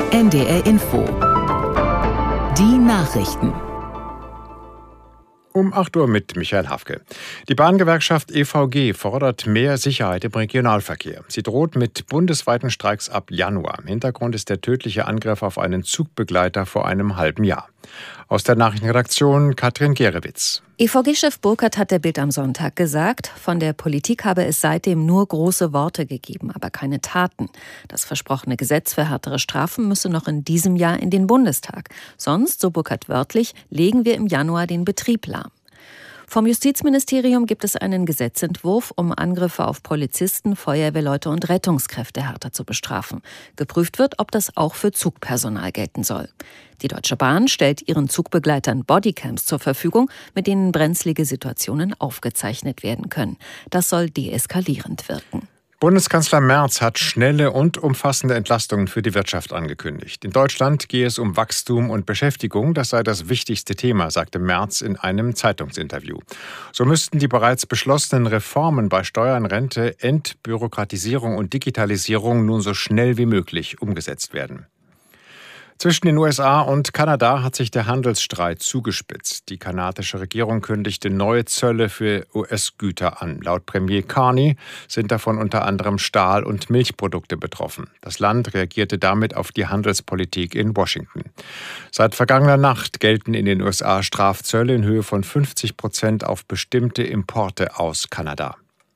NDR Info. Die Nachrichten. Um 8 Uhr mit Michael Hafke. Die Bahngewerkschaft EVG fordert mehr Sicherheit im Regionalverkehr. Sie droht mit bundesweiten Streiks ab Januar. Im Hintergrund ist der tödliche Angriff auf einen Zugbegleiter vor einem halben Jahr. Aus der Nachrichtenredaktion Katrin Gerewitz. EVG-Chef Burkhardt hat der Bild am Sonntag gesagt, von der Politik habe es seitdem nur große Worte gegeben, aber keine Taten. Das versprochene Gesetz für härtere Strafen müsse noch in diesem Jahr in den Bundestag. Sonst, so Burkhardt wörtlich, legen wir im Januar den Betrieb lahm. Vom Justizministerium gibt es einen Gesetzentwurf, um Angriffe auf Polizisten, Feuerwehrleute und Rettungskräfte härter zu bestrafen. Geprüft wird, ob das auch für Zugpersonal gelten soll. Die Deutsche Bahn stellt ihren Zugbegleitern Bodycams zur Verfügung, mit denen brenzlige Situationen aufgezeichnet werden können. Das soll deeskalierend wirken. Bundeskanzler Merz hat schnelle und umfassende Entlastungen für die Wirtschaft angekündigt. In Deutschland gehe es um Wachstum und Beschäftigung. Das sei das wichtigste Thema, sagte Merz in einem Zeitungsinterview. So müssten die bereits beschlossenen Reformen bei Steuern, Rente, Entbürokratisierung und Digitalisierung nun so schnell wie möglich umgesetzt werden. Zwischen den USA und Kanada hat sich der Handelsstreit zugespitzt. Die kanadische Regierung kündigte neue Zölle für US-Güter an. Laut Premier Carney sind davon unter anderem Stahl- und Milchprodukte betroffen. Das Land reagierte damit auf die Handelspolitik in Washington. Seit vergangener Nacht gelten in den USA Strafzölle in Höhe von 50% auf bestimmte Importe aus Kanada.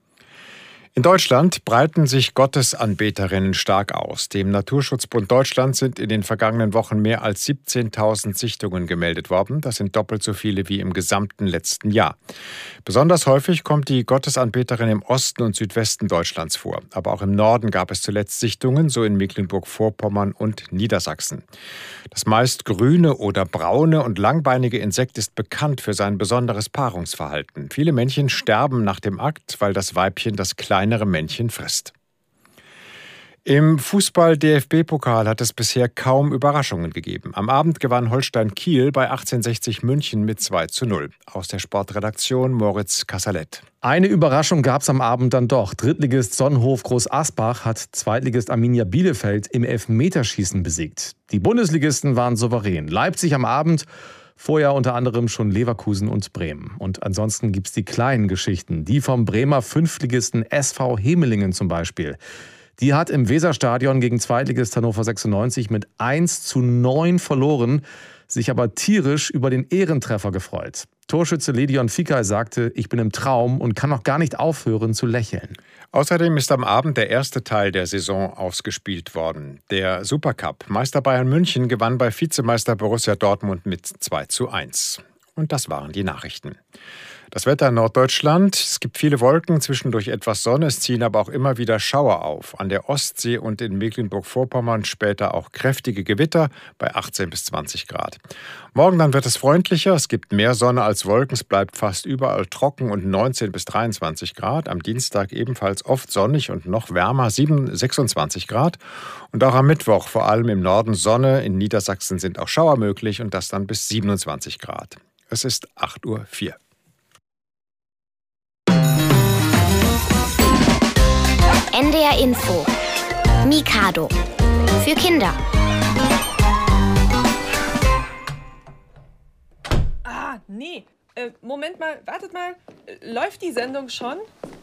In Deutschland breiten sich Gottesanbeterinnen stark aus. Dem Naturschutzbund Deutschland sind in den vergangenen Wochen mehr als 17.000 Sichtungen gemeldet worden. Das sind doppelt so viele wie im gesamten letzten Jahr. Besonders häufig kommt die Gottesanbeterin im Osten und Südwesten Deutschlands vor. Aber auch im Norden gab es zuletzt Sichtungen, so in Mecklenburg-Vorpommern und Niedersachsen. Das meist grüne oder braune und langbeinige Insekt ist bekannt für sein besonderes Paarungsverhalten. Viele Männchen sterben nach dem Akt, weil das Weibchen das kleinere Männchen frisst. Im Fußball-DFB-Pokal hat es bisher kaum Überraschungen gegeben. Am Abend gewann Holstein Kiel bei 1860 München mit 2:0. Aus der Sportredaktion Moritz Kassalet. Eine Überraschung gab es am Abend dann doch. Drittligist Sonnenhof Groß Asbach hat Zweitligist Arminia Bielefeld im Elfmeterschießen besiegt. Die Bundesligisten waren souverän. Leipzig am Abend, vorher unter anderem schon Leverkusen und Bremen. Und ansonsten gibt es die kleinen Geschichten. Die vom Bremer Fünftligisten SV Hemelingen zum Beispiel. Die hat im Weserstadion gegen Zweitligist Hannover 96 mit 1:9 verloren, sich aber tierisch über den Ehrentreffer gefreut. Torschütze Ledion Fikay sagte, ich bin im Traum und kann noch gar nicht aufhören zu lächeln. Außerdem ist am Abend der erste Teil der Saison ausgespielt worden. Der Supercup. Meister Bayern München gewann bei Vizemeister Borussia Dortmund mit 2:1. Und das waren die Nachrichten. Das Wetter in Norddeutschland. Es gibt viele Wolken, zwischendurch etwas Sonne. Es ziehen aber auch immer wieder Schauer auf. An der Ostsee und in Mecklenburg-Vorpommern später auch kräftige Gewitter bei 18 bis 20 Grad. Morgen dann wird es freundlicher. Es gibt mehr Sonne als Wolken. Es bleibt fast überall trocken und 19 bis 23 Grad. Am Dienstag ebenfalls oft sonnig und noch wärmer, 26 Grad. Und auch am Mittwoch vor allem im Norden Sonne. In Niedersachsen sind auch Schauer möglich und das dann bis 27 Grad. Es ist 8:04 Uhr. NDR Info. Mikado. Für Kinder. Nee. Moment mal, wartet mal. Läuft die Sendung schon?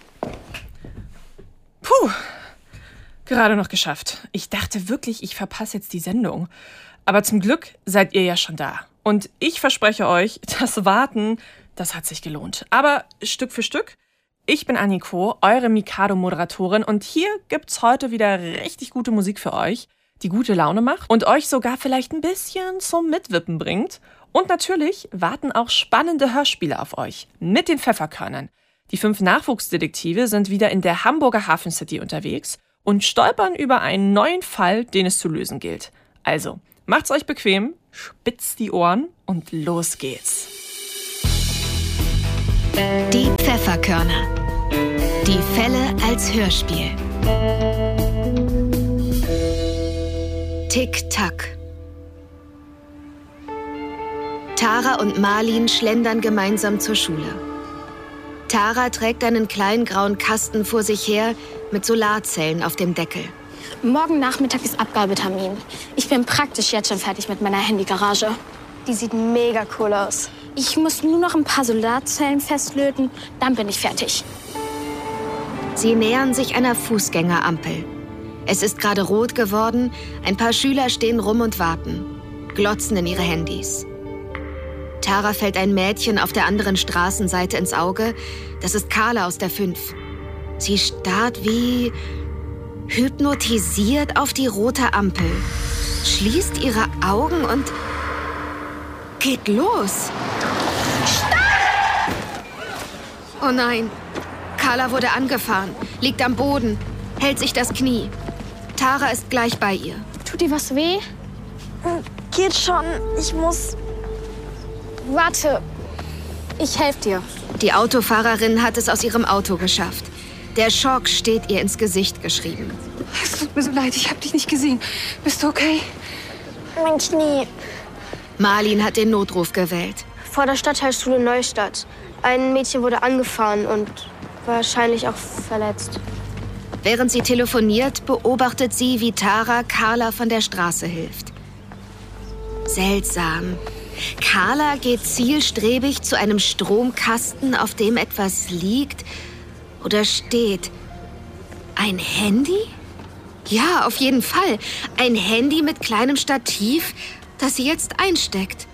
Puh. Gerade noch geschafft. Ich dachte wirklich, ich verpasse jetzt die Sendung. Aber zum Glück seid ihr ja schon da. Und ich verspreche euch, das Warten, das hat sich gelohnt. Aber Stück für Stück. Ich bin Anniko, eure Mikado-Moderatorin und hier gibt's heute wieder richtig gute Musik für euch, die gute Laune macht und euch sogar vielleicht ein bisschen zum Mitwippen bringt. Und natürlich warten auch spannende Hörspiele auf euch mit den Pfefferkörnern. Die 5 Nachwuchsdetektive sind wieder in der Hamburger Hafen City unterwegs und stolpern über einen neuen Fall, den es zu lösen gilt. Also, macht's euch bequem, spitzt die Ohren und los geht's. Die Pfefferkörner. Die Fälle als Hörspiel. Tick-Tack. Tara und Marlin schlendern gemeinsam zur Schule. Tara trägt einen kleinen grauen Kasten vor sich her mit Solarzellen auf dem Deckel. Morgen Nachmittag ist Abgabetermin. Ich bin praktisch jetzt schon fertig mit meiner Handygarage. Die sieht mega cool aus. Ich muss nur noch ein paar Solarzellen festlöten, dann bin ich fertig. Sie nähern sich einer Fußgängerampel. Es ist gerade rot geworden, ein paar Schüler stehen rum und warten, glotzen in ihre Handys. Tara fällt ein Mädchen auf der anderen Straßenseite ins Auge. Das ist Carla aus der 5. Sie starrt wie hypnotisiert auf die rote Ampel, schließt ihre Augen und geht los. Stopp! Oh nein, Carla wurde angefahren, liegt am Boden, hält sich das Knie. Tara ist gleich bei ihr. Tut dir was weh? Geht schon, ich muss... Warte, ich helfe dir. Die Autofahrerin hat es aus ihrem Auto geschafft. Der Schock steht ihr ins Gesicht geschrieben. Es tut mir so leid, ich habe dich nicht gesehen. Bist du okay? Mein Knie. Marlin hat den Notruf gewählt. Vor der Stadtteilschule Neustadt. Ein Mädchen wurde angefahren und wahrscheinlich auch verletzt. Während sie telefoniert, beobachtet sie, wie Tara Carla von der Straße hilft. Seltsam. Carla geht zielstrebig zu einem Stromkasten, auf dem etwas liegt oder steht. Ein Handy? Ja, auf jeden Fall. Ein Handy mit kleinem Stativ, das sie jetzt einsteckt.